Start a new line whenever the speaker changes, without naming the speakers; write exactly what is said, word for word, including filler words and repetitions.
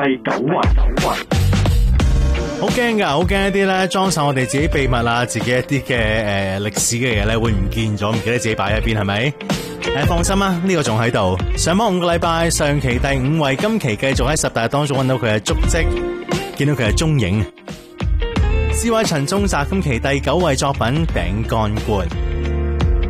第九位。
好驚噶，好驚一啲咧裝晒我哋自己秘密啊，自己一啲嘅誒歷史嘅嘢咧會唔見咗，唔記得自己擺喺邊，係咪？誒，放心啦，呢個仲喺度。上網五個禮拜，上期第五位，今期繼續喺十大當中揾到佢嘅足跡，見到佢嘅蹤影。C Y 陳宗澤今期第九位作品《餅乾罐》。